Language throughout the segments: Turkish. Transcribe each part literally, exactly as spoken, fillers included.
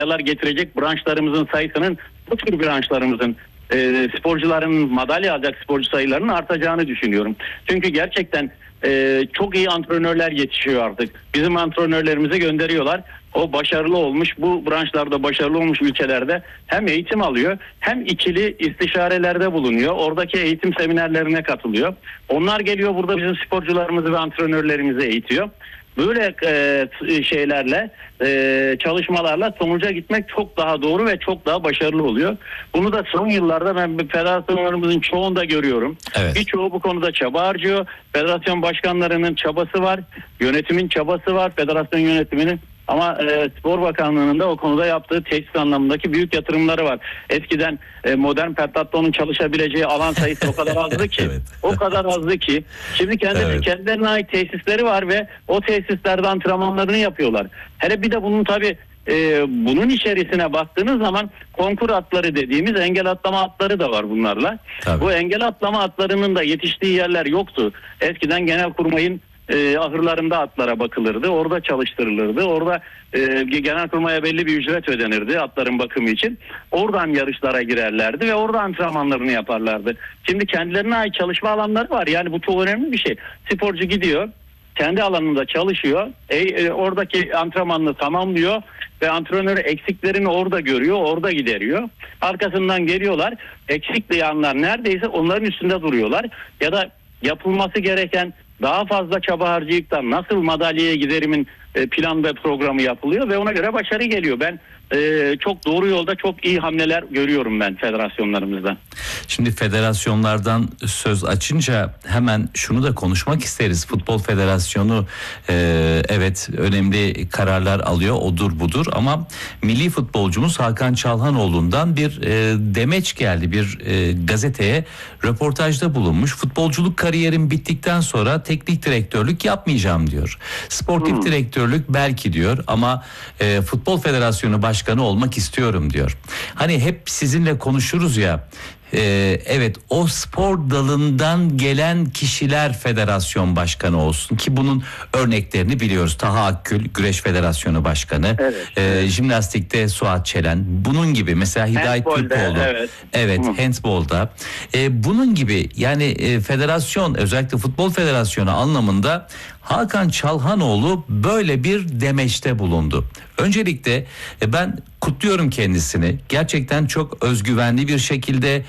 getirecek branşlarımızın sayısının, bu tür branşlarımızın e, sporcuların madalya alacak sporcu sayılarının artacağını düşünüyorum. Çünkü gerçekten e, çok iyi antrenörler yetişiyor artık. Bizim antrenörlerimizi gönderiyorlar. O başarılı olmuş, bu branşlarda başarılı olmuş ülkelerde hem eğitim alıyor hem ikili istişarelerde bulunuyor. Oradaki eğitim seminerlerine katılıyor. Onlar geliyor burada bizim sporcularımızı ve antrenörlerimizi eğitiyor. Böyle e, şeylerle, e, çalışmalarla sonuca gitmek çok daha doğru ve çok daha başarılı oluyor. Bunu da son yıllarda ben federasyonlarımızın çoğunda görüyorum. Evet. Birçoğu bu konuda çaba harcıyor. Federasyon başkanlarının çabası var, yönetimin çabası var, federasyon yönetiminin. Ama e, Spor Bakanlığı'nın da o konuda yaptığı tesis anlamındaki büyük yatırımları var. Eskiden e, modern pentathlonun çalışabileceği alan sayısı o kadar azdı ki. Evet. O kadar azdı ki. Şimdi kendileri, Evet. kendilerine ait tesisleri var ve o tesislerde antrenmanlarını yapıyorlar. Hele bir de bunun tabii e, bunun içerisine baktığınız zaman konkur atları dediğimiz engel atlama atları da var bunlarla. Tabii. Bu engel atlama atlarının da yetiştiği yerler yoktu. Eskiden Genelkurmay'ın E, ahırlarında atlara bakılırdı. Orada çalıştırılırdı. Orada e, Genelkurmay'a belli bir ücret ödenirdi atların bakımı için. Oradan yarışlara girerlerdi ve orada antrenmanlarını yaparlardı. Şimdi kendilerine ait çalışma alanları var. Yani bu çok önemli bir şey. Sporcu gidiyor, kendi alanında çalışıyor. E, e, oradaki antrenmanını tamamlıyor ve antrenör eksiklerini orada görüyor, orada gideriyor. Arkasından geliyorlar. Eksik yanlar neredeyse onların üstünde duruyorlar. Ya da yapılması gereken daha fazla çaba harcayıp da nasıl madalyaya giderimin e, plan ve programı yapılıyor ve ona göre başarı geliyor. Ben e, çok doğru yolda çok iyi hamleler görüyorum ben federasyonlarımızdan. Şimdi federasyonlardan söz açınca hemen şunu da konuşmak isteriz. Futbol Federasyonu e, evet önemli kararlar alıyor, odur budur, ama milli futbolcumuz Hakan Çalhanoğlu'ndan bir e, demeç geldi. Bir e, gazeteye röportajda bulunmuş. Futbolculuk kariyerim bittikten sonra teknik direktörlük yapmayacağım diyor. Sportif hmm. direktörlük belki diyor ama e, Futbol Federasyonu başkanı olmak istiyorum diyor. Hani hep sizinle konuşuruz ya. Ee, evet, o spor dalından gelen kişiler federasyon başkanı olsun ki bunun örneklerini biliyoruz. Taha Akgül güreş federasyonu başkanı, evet, ee, evet. jimnastikte Suat Çelen, bunun gibi mesela Hidayet Türkoğlu, evet, evet handbolda, ee, bunun gibi yani e, federasyon, özellikle futbol federasyonu anlamında Hakan Çalhanoğlu böyle bir demeçte bulundu. Öncelikle e, ben kutluyorum kendisini. Gerçekten çok özgüvenli bir şekilde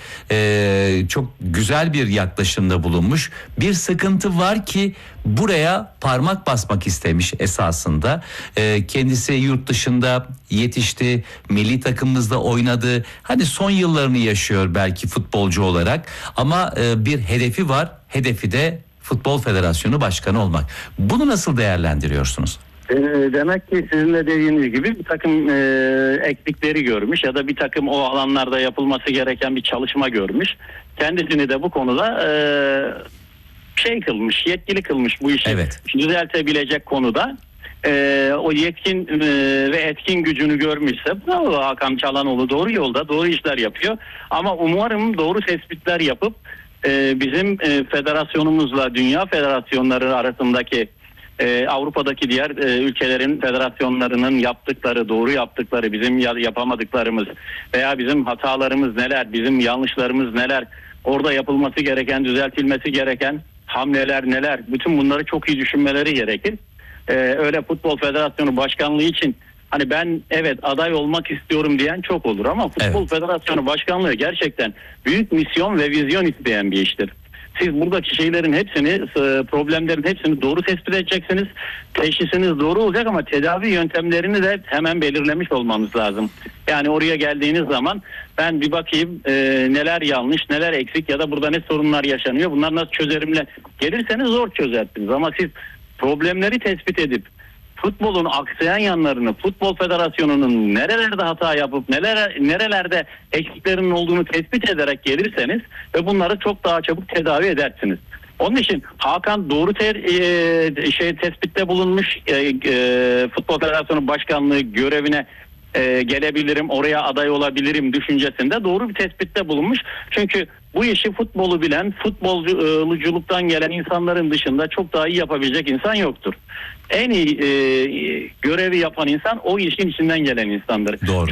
e, çok güzel bir yaklaşımda bulunmuş. Bir sıkıntı var ki buraya parmak basmak istemiş esasında. E, kendisi yurt dışında yetişti, milli takımımızda oynadı. Hani son yıllarını yaşıyor belki futbolcu olarak ama e, bir hedefi var. Hedefi de Futbol Federasyonu Başkanı olmak. Bunu nasıl değerlendiriyorsunuz? Demek ki sizin de dediğiniz gibi bir takım e, eksikleri görmüş ya da bir takım o alanlarda yapılması gereken bir çalışma görmüş. Kendisini de bu konuda e, şey kılmış, yetkili kılmış bu işi evet. düzeltebilecek konuda. E, o yetkin e, ve etkin gücünü görmüşse bravo, Hakan Çalhanoğlu doğru yolda, doğru işler yapıyor. Ama umarım doğru tespitler yapıp e, bizim e, federasyonumuzla dünya federasyonları arasındaki Ee, Avrupa'daki diğer e, ülkelerin federasyonlarının yaptıkları, doğru yaptıkları, bizim yapamadıklarımız veya bizim hatalarımız neler, bizim yanlışlarımız neler, orada yapılması gereken, düzeltilmesi gereken hamleler neler, bütün bunları çok iyi düşünmeleri gerekir. Ee, öyle Futbol Federasyonu Başkanlığı için hani ben evet aday olmak istiyorum diyen çok olur ama Futbol evet. Federasyonu Başkanlığı gerçekten büyük misyon ve vizyon isteyen bir iştir. Siz buradaki şeylerin hepsini, problemlerin hepsini doğru tespit edeceksiniz. Teşhisiniz doğru olacak ama tedavi yöntemlerini de hemen belirlemiş olmanız lazım. Yani oraya geldiğiniz zaman ben bir bakayım e, neler yanlış, neler eksik ya da burada ne sorunlar yaşanıyor. Bunlar nasıl çözerimle gelirseniz zor çözersiniz. Ama siz problemleri tespit edip futbolun aksayan yanlarını, Futbol Federasyonu'nun nerelerde hata yapıp neler, nerelerde eksiklerinin olduğunu tespit ederek gelirseniz ve bunları çok daha çabuk tedavi edersiniz. Onun için Hakan doğru te, e, şey tespitte bulunmuş, e, e, Futbol Federasyonu Başkanlığı görevine e, gelebilirim, oraya aday olabilirim düşüncesinde doğru bir tespitte bulunmuş. Çünkü bu işi futbolu bilen, futbolculuktan gelen insanların dışında çok daha iyi yapabilecek insan yoktur. En iyi e, görevi yapan insan o işin içinden gelen insandır. Doğru.